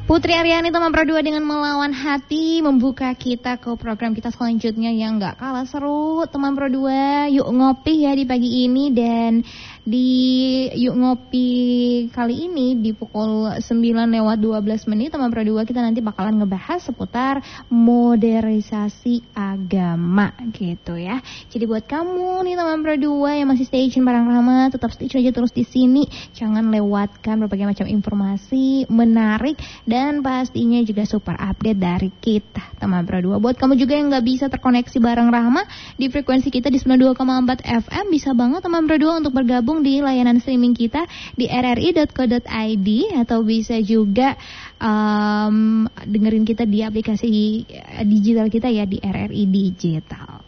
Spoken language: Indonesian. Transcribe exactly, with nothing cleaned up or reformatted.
Putri Aryani teman Pro dua dengan Melawan Hati membuka kita ke program kita selanjutnya yang gak kalah seru. Teman Pro dua, yuk ngopi ya di pagi ini. Dan di yuk ngopi kali ini di pukul sembilan lewat dua belas menit teman Pro dua kita nanti bakalan ngebahas seputar modernisasi agama gitu ya. Jadi buat kamu nih teman Pro dua yang masih stay tune bareng Rahma, tetap stay tune aja terus di sini. Jangan lewatkan berbagai macam informasi menarik dan pastinya juga super update dari kita teman Pro dua. Buat kamu juga yang nggak bisa terkoneksi bareng Rahma di frekuensi kita di sembilan puluh dua koma empat F M, bisa banget teman Pro dua untuk bergabung di layanan streaming kita di r r i dot co dot i d atau bisa juga um, dengerin kita di aplikasi digital kita ya di R R I Digital.